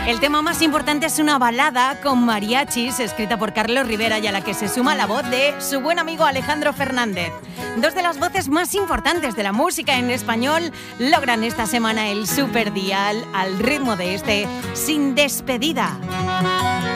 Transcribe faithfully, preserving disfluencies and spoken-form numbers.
El tema más importante es una balada con mariachis, escrita por Carlos Rivera y a la que se suma la voz de su buen amigo Alejandro Fernández. Dos de las voces más importantes de la música en español logran esta semana el superdial al ritmo de este Sin Despedida.